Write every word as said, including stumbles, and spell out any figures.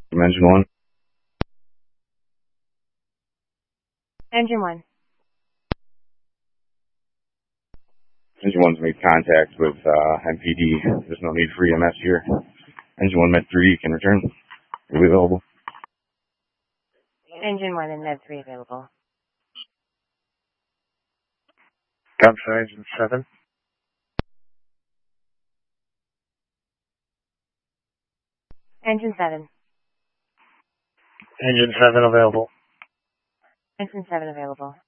Engine one. Engine one. Engine one's made contact with uh, M P D. There's no need for E M S here. Engine one Med three can return. Will be available. Engine one and Med three available. Gunfire Engine seven. Engine seven. Engine seven available. Engine seven available.